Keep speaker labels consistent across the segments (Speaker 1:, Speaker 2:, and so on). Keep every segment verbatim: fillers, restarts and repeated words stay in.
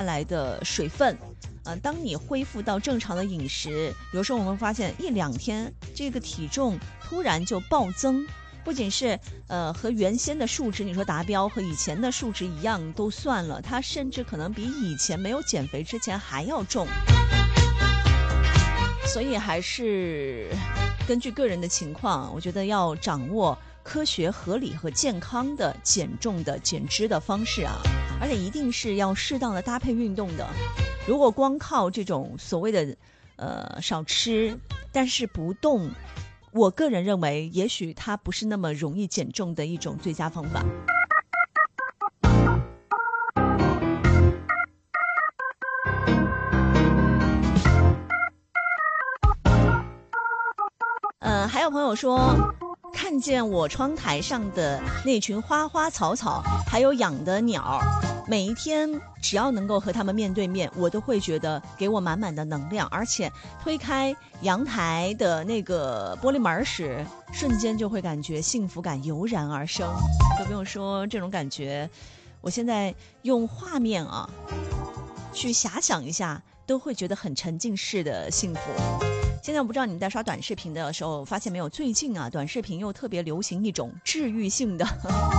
Speaker 1: 来的水分。呃，当你恢复到正常的饮食，有时候我们发现一两天这个体重突然就暴增，不仅是呃和原先的数值你说达标和以前的数值一样都算了，它甚至可能比以前没有减肥之前还要重。所以还是根据个人的情况，我觉得要掌握科学合理和健康的减重的减脂的方式啊，而且一定是要适当的搭配运动的。如果光靠这种所谓的呃少吃但是不动，我个人认为也许它不是那么容易减重的一种最佳方法。呃，还有朋友说看见我窗台上的那群花花草草还有养的鸟，每一天只要能够和他们面对面，我都会觉得给我满满的能量，而且推开阳台的那个玻璃门时，瞬间就会感觉幸福感油然而生。都不用说这种感觉，我现在用画面啊去遐想一下，都会觉得很沉浸式的幸福。现在我不知道你们在刷短视频的时候发现没有，最近啊短视频又特别流行一种治愈性的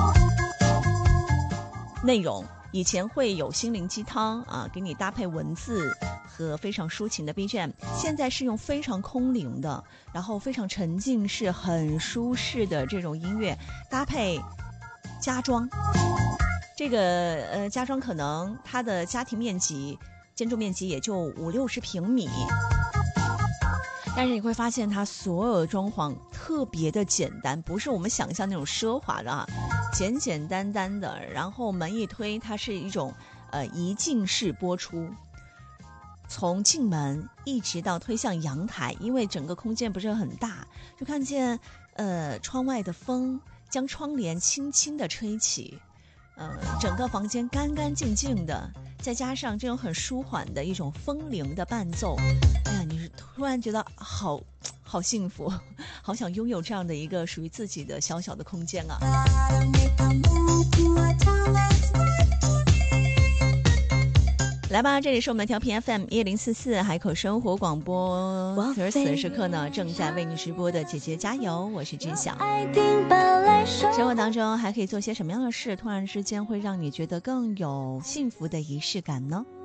Speaker 1: 内容。以前会有心灵鸡汤啊，给你搭配文字和非常抒情的 B G M， 现在是用非常空灵的，然后非常沉浸式很舒适的这种音乐搭配家装。这个呃家装可能它的家庭面积建筑面积也就五六十平米，但是你会发现它所有的装潢特别的简单，不是我们想象那种奢华的啊，简简单单的，然后门一推，它是一种呃一进式播出，从进门一直到推向阳台，因为整个空间不是很大，就看见呃窗外的风将窗帘轻轻地吹起，呃整个房间干干净净的，再加上这种很舒缓的一种风铃的伴奏，哎呀，你是突然觉得好好幸福，好想拥有这样的一个属于自己的小小的空间啊。来吧，这里是我们的调频 F M 一零四四海口生活广播，而此时时刻呢正在为你直播的姐姐加油，我是知晓。生活当中还可以做些什么样的事，突然之间会让你觉得更有幸福的仪式感呢？